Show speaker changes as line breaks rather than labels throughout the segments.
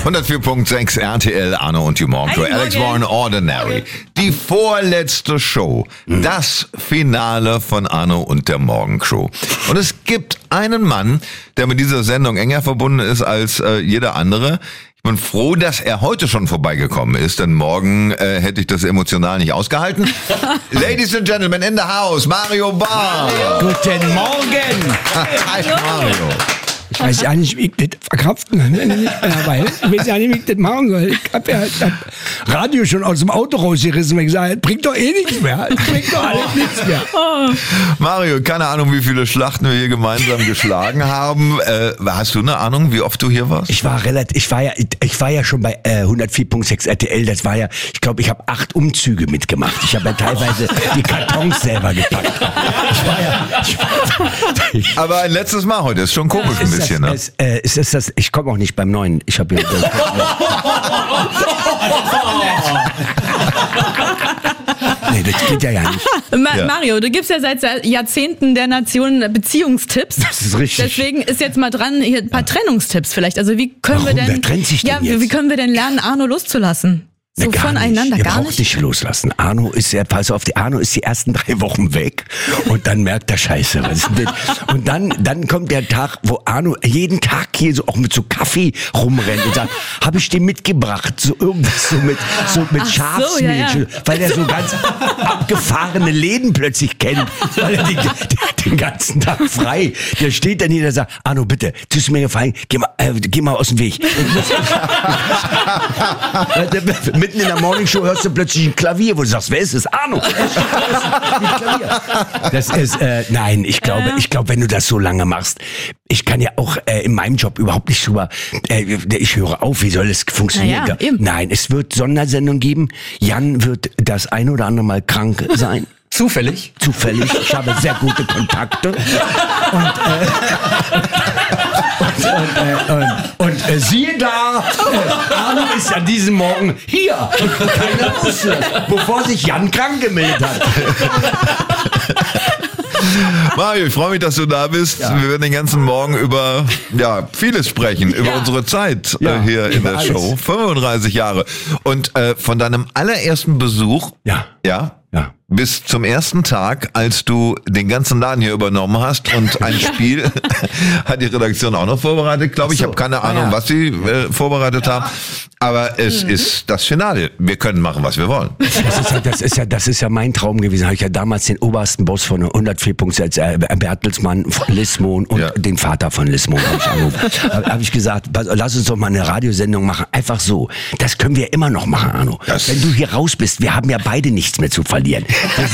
104.6 RTL, Arno und die Morgen Show. Alex Warren, Ordinary. Die vorletzte Show. Das Finale von Arno und der Morgen Show. Und es gibt einen Mann, der mit dieser Sendung enger verbunden ist als jeder andere. Ich bin froh, dass er heute schon vorbeigekommen ist, denn morgen hätte ich das emotional nicht ausgehalten. Ladies and Gentlemen, in the house, Mario Barth.
Guten Morgen.
Hi, Mario.
Ich weiß ja nicht, wie ich das verkraften kann. Ich weiß ja nicht, wie ich das machen soll. Ich habe ja das Radio schon aus dem Auto rausgerissen und gesagt, bringt doch eh nichts mehr. Bringt doch alles nichts mehr.
Mario, keine Ahnung, wie viele Schlachten wir hier gemeinsam geschlagen haben. Hast du eine Ahnung, wie oft du hier warst?
Ich war ja schon bei 104.6 RTL. Das war ja, ich glaube, ich habe 8 Umzüge mitgemacht. Ich habe ja teilweise die Kartons selber gepackt.
Aber ein letztes Mal heute, ist schon komisch ein bisschen, ne?
Ich komme auch nicht beim Neuen. Ich habe Nee, das geht ja nicht.
Mario, du gibst ja seit Jahrzehnten der Nation Beziehungstipps.
Das ist richtig.
Deswegen ist jetzt mal dran, hier ein paar Trennungstipps vielleicht. Also wie können
Warum?
wir denn,
Wer trennt sich denn jetzt?
Wie können wir denn lernen, Arno loszulassen? So
gar
voneinander,
nicht.
gar
Ihr braucht nicht loslassen. Arno ist die ersten 3 Wochen weg und dann merkt er Scheiße. Was ist denn das? Und dann kommt der Tag, wo Arno jeden Tag hier so auch mit so Kaffee rumrennt und sagt, habe ich den mitgebracht? So irgendwas so mit Schafsmilch.
So, ja.
Weil er so ganz abgefahrene Läden plötzlich kennt. Weil er der hat den ganzen Tag frei. Der steht dann hier und sagt, Arno, bitte, tust du mir gefallen, geh mal aus dem Weg. Mitten in der Morningshow hörst du plötzlich ein Klavier, wo du sagst, wer ist es? Arno! Das ist, nein, ich glaube, wenn du das so lange machst, ich kann ja auch in meinem Job überhaupt nicht drüber, ich höre auf, wie soll das funktionieren?
Ja,
nein, es wird Sondersendungen geben, Jan wird das ein oder andere Mal krank sein.
Zufällig?
Zufällig. Ich habe sehr gute Kontakte. Und siehe da, Arno ist an diesem Morgen hier. Und keiner wusste, bevor sich Jan krank gemeldet hat.
Mario, ich freue mich, dass du da bist. Ja. Wir werden den ganzen Morgen über vieles sprechen, über unsere Zeit hier in der Show. 35 Jahre. Und von deinem allerersten Besuch, bis zum ersten Tag, als du den ganzen Laden hier übernommen hast und ein Spiel hat die Redaktion auch noch vorbereitet, glaube ich. Ich habe keine Ahnung, was sie vorbereitet haben. Aber es ist das Finale. Wir können machen, was wir wollen.
Das ist ja mein Traum gewesen. Habe ich ja damals den obersten Boss von 104.6 Bertelsmann, Lismon und den Vater von Lismon habe ich angerufen. Habe ich gesagt, lass uns doch mal eine Radiosendung machen. Einfach so. Das können wir immer noch machen, Arno. Wenn du hier raus bist, wir haben ja beide nichts mehr zu verlieren.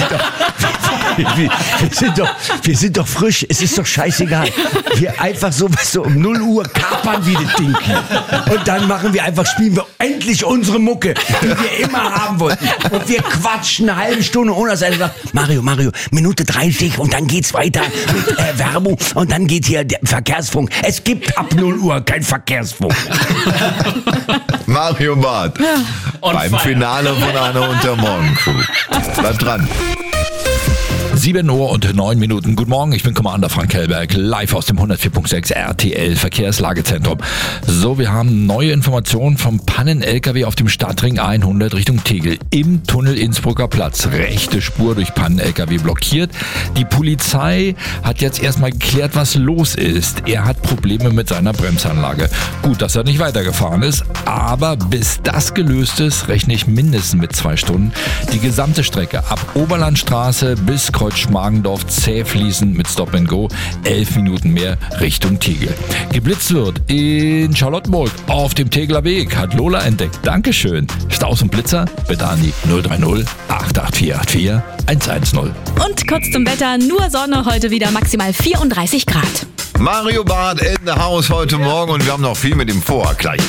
Wir sind doch frisch. Es ist doch scheißegal. Wir einfach so um 0 Uhr kapern wie das Ding. Und dann spielen wir endlich unsere Mucke, die wir immer haben wollten. Und wir quatschen eine halbe Stunde, ohne dass einer sagt, Mario, Minute 30 und dann geht's weiter mit Werbung und dann geht hier der Verkehrsfunk. Es gibt ab 0 Uhr kein Verkehrsfunk.
Mario Barth beim Finale von Arno und der Morgen Crew. Bleibt dran.
7 Uhr und 9 Minuten. Guten Morgen, ich bin Commander Frank Hellberg, live aus dem 104.6 RTL Verkehrslagezentrum. So, wir haben neue Informationen vom Pannen-LKW auf dem Stadtring 100 Richtung Tegel. Im Tunnel Innsbrucker Platz. Rechte Spur durch Pannen-LKW blockiert. Die Polizei hat jetzt erstmal geklärt, was los ist. Er hat Probleme mit seiner Bremsanlage. Gut, dass er nicht weitergefahren ist, aber bis das gelöst ist, rechne ich mindestens mit 2 Stunden. Die gesamte Strecke ab Oberlandstraße bis Kreuz Schmargendorf zäh fließend mit Stop and Go, 11 Minuten mehr Richtung Tegel. Geblitzt wird in Charlottenburg auf dem Tegeler Weg, hat Lola entdeckt. Dankeschön. Staus und Blitzer bitte an die 030 88484 110.
Und kurz zum Wetter, nur Sonne, heute wieder maximal 34 Grad.
Mario Barth in the house heute Morgen und wir haben noch viel mit ihm vor. Gleich.